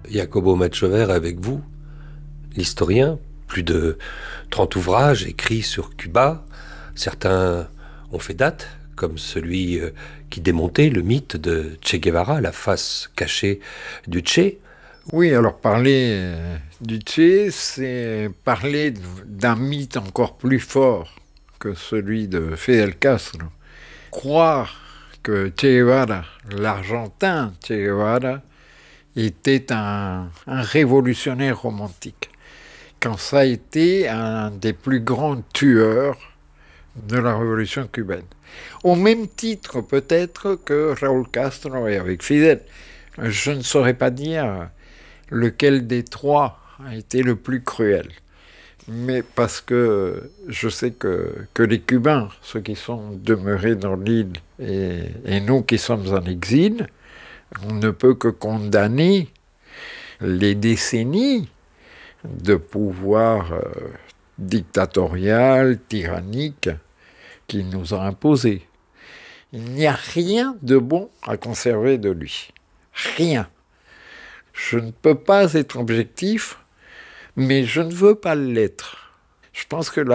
Jacobo Machover avec vous, l'historien, plus de 30 ouvrages écrits sur Cuba. Certains ont fait date, comme celui qui démontait le mythe de Che Guevara, la face cachée du Che. Oui, alors parler du Che, c'est parler d'un mythe encore plus fort que celui de Fidel Castro. Croire que Che Guevara, l'Argentin Che Guevara, était un révolutionnaire romantique, quand ça a été un des plus grands tueurs de la révolution cubaine. Au même titre peut-être que Raúl Castro et avec Fidel. Je ne saurais pas dire lequel des trois a été le plus cruel. Mais parce que je sais que les Cubains, ceux qui sont demeurés dans l'île et nous qui sommes en exil, on ne peut que condamner les décennies de pouvoir dictatorial, tyrannique, qu'il nous a imposé. Il n'y a rien de bon à conserver de lui. Rien. Je ne peux pas être objectif, mais je ne veux pas l'être. Je pense que